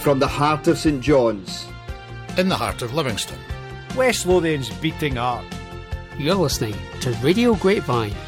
from the heart of St John's, in the heart of Livingston, West Lothian's beating heart. You're listening to Radio Grapevine,